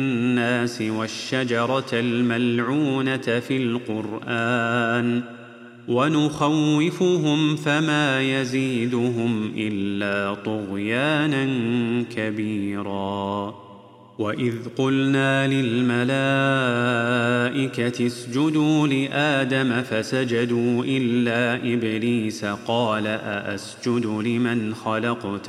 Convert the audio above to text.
الناس والشجرة الملعونة في القرآن ونخوفهم فما يزيدهم إلا طغيانا كبيرا. وإذ قلنا للملائكة اسجدوا لآدم فسجدوا إلا إبليس قال أأسجد لمن خلقت